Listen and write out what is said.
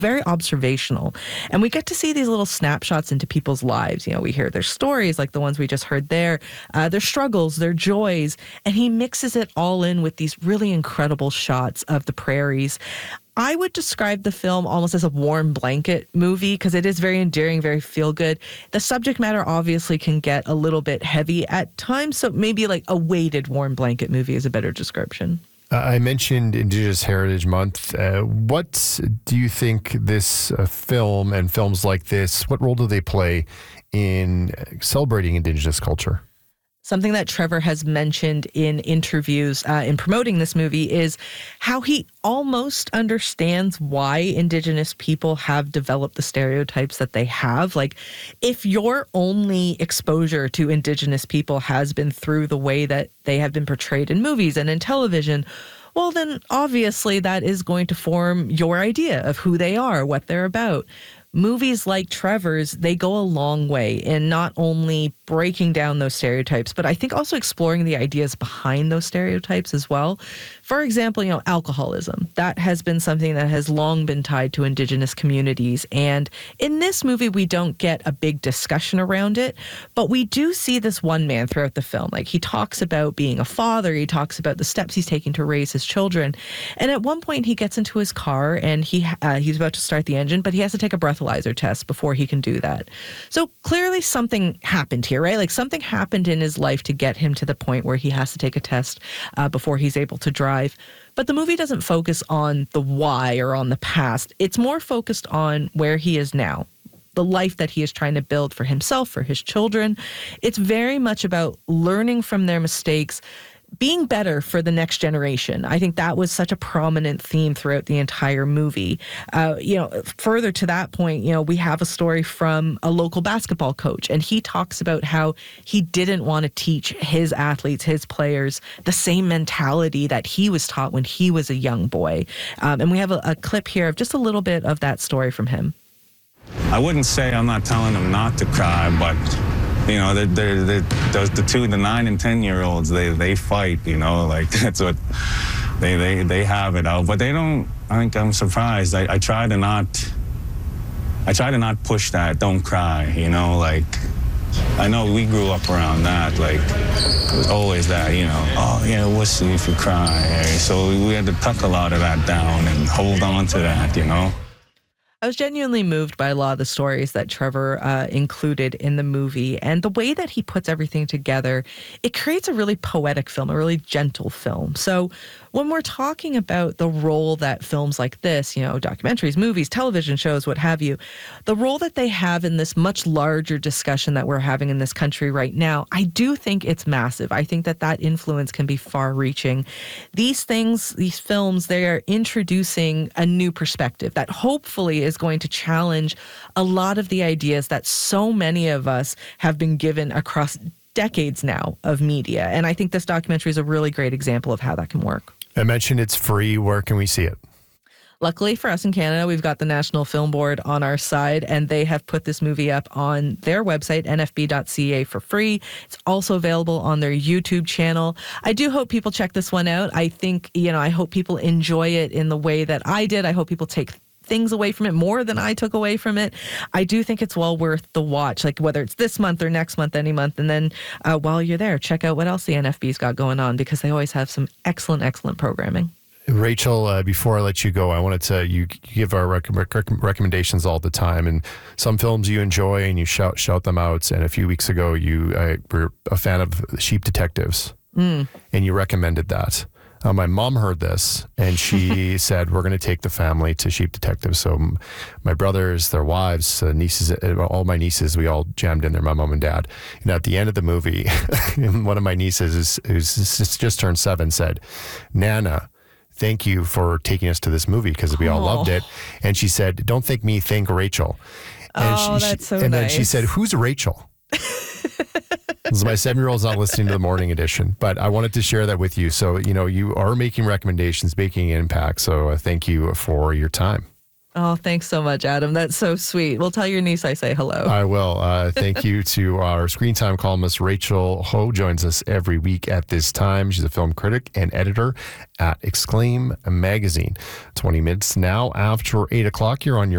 very observational. And we get to see these little snapshots into people's lives. You know, we hear their stories like the ones we just heard there, their struggles, their joys, and he mixes it all in with these really incredible shots of the prairies. I would describe the film almost as a warm blanket movie because it is very endearing, very feel-good. The subject matter obviously can get a little bit heavy at times, so maybe like a weighted warm blanket movie is a better description. I mentioned Indigenous Heritage Month. What do you think this film and films like this, what role do they play in celebrating Indigenous culture? Something that Trevor has mentioned in interviews in promoting this movie is how he almost understands why Indigenous people have developed the stereotypes that they have. Like, if your only exposure to Indigenous people has been through the way that they have been portrayed in movies and in television, well, then obviously that is going to form your idea of who they are, what they're about. Movies like Trevor's, they go a long way in not only breaking down those stereotypes, but I think also exploring the ideas behind those stereotypes as well. For example, alcoholism. That has been something that has long been tied to Indigenous communities. And in this movie, we don't get a big discussion around it, but we do see this one man throughout the film. Like, he talks about being a father. He talks about the steps he's taking to raise his children. And at one point, he gets into his car and he's about to start the engine, but he has to take a breathalyzer test before he can do that. So clearly something happened here, right? Like, something happened in his life to get him to the point where he has to take a test before he's able to drive. But the movie doesn't focus on the why or on the past. It's more focused on where he is now, the life that he is trying to build for himself, for his children. It's very much about learning from their mistakes, being better for the next generation. I think that was such a prominent theme throughout the entire movie. Further to that point, we have a story from a local basketball coach, and he talks about how he didn't want to teach his athletes, his players, the same mentality that he was taught when he was a young boy. And we have a clip here of just a little bit of that story from him. I wouldn't say I'm not telling them not to cry, but the 9 and 10-year-olds, they fight, like that's what they have it out. But they don't. I think I'm surprised. I try to not push that. Don't cry, like. I know we grew up around that, like, it was always that, oh, yeah, wussy if you cry. So we had to tuck a lot of that down and hold on to that, I was genuinely moved by a lot of the stories that Trevor included in the movie, and the way that he puts everything together, it creates a really poetic film, a really gentle film. So when we're talking about the role that films like this, documentaries, movies, television shows, what have you, the role that they have in this much larger discussion that we're having in this country right now, I do think it's massive. I think that influence can be far-reaching. These films, they are introducing a new perspective that hopefully is going to challenge a lot of the ideas that so many of us have been given across decades now of media. And I think this documentary is a really great example of how that can work. I mentioned it's free. Where can we see it? Luckily for us in Canada, we've got the National Film Board on our side, and they have put this movie up on their website, nfb.ca, for free. It's also available on their YouTube channel. I do hope people check this one out. I think, I hope people enjoy it in the way that I did. I hope people take things away from it more than I took away from it. I do think it's well worth the watch, like whether it's this month or next month, any month. And then while you're there, check out what else the NFB's got going on, because they always have some excellent, excellent programming. Rachel, before I let you go, I wanted to, you give our recommendations all the time, and some films you enjoy and you shout them out. And a few weeks ago, you were a fan of Sheep Detectives, and you recommended that. My mom heard this, and she said, we're going to take the family to Sheep Detectives. So my brothers, their wives, nieces, all my nieces, we all jammed in there, my mom and dad. And at the end of the movie, one of my nieces, who's just turned 7, said, Nana, thank you for taking us to this movie, because we all loved it. And she said, don't thank me, thank Rachel. And that's so nice. And then she said, who's Rachel? My 7-year-old's not listening to the morning edition, but I wanted to share that with you. So, you are making recommendations, making an impact. So thank you for your time. Oh, thanks so much, Adam. That's so sweet. We'll tell your niece I say hello. I will. Thank you to our Screen Time columnist, Rachel Ho, joins us every week at this time. She's a film critic and editor at Exclaim Magazine. 20 minutes now after 8 o'clock. You're on your